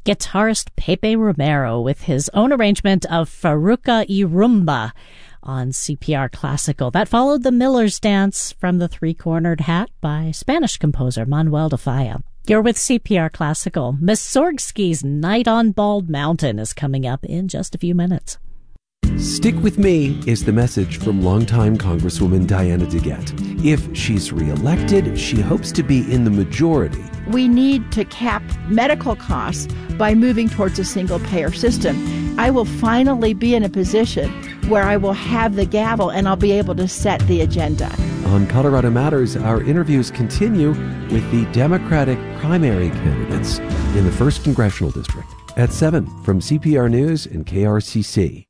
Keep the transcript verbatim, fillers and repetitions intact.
guitarist Pepe Romero with his own arrangement of Farruca y Rumba on C P R Classical. That followed The Miller's Dance from the Three-Cornered Hat by Spanish composer Manuel de Falla. You're with C P R Classical. Mussorgsky's Night on Bald Mountain is coming up in just a few minutes. Stick with me is the message from longtime Congresswoman Diana DeGette. If she's reelected, she hopes to be in the majority. We need to cap medical costs by moving towards a single-payer system. I will finally be in a position where I will have the gavel and I'll be able to set the agenda. On Colorado Matters, our interviews continue with the Democratic primary candidates in the first Congressional District at seven from C P R News and K R C C.